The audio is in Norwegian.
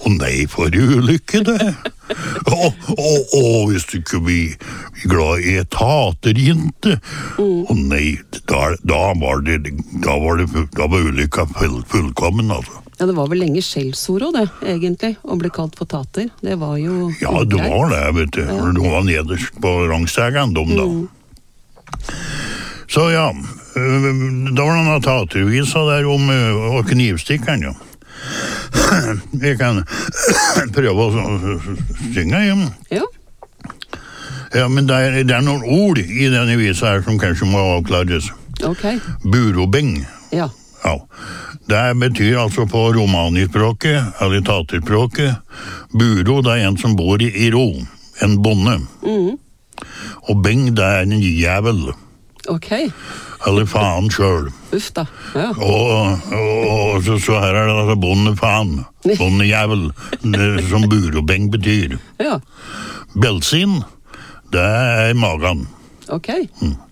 Å nei, for ulykke det. Hvis du ikke blir glad i taterjente. Å nei, da var ulykka fullkommen, altså. Ja, det var vel lenge skjellsord også, det, egentlig, å bli kalt for tater. Det var jo... Ja, det var det, vet du. Ja. Det var nederst på rangstegen, da. Så ja, da var det noen taterviser der om knivstikkeren, ja. Jeg kan prøve å synge hjem. Ja. Ja, men det er noen ord i denne visa her som kanskje må avklares. Ok. Burobeng. Ja. Ja. Det betyr altså på romanispråket, eller taterspråket, buro, det er en som bor i ro, en bonde. Og beng, det er en jævel. Ok. Eller faen selv. Uff da, ja. Og så her er det altså bondefaen, bondejævel, som burobeng betyr. Ja. Belsin, det er magen. Ok.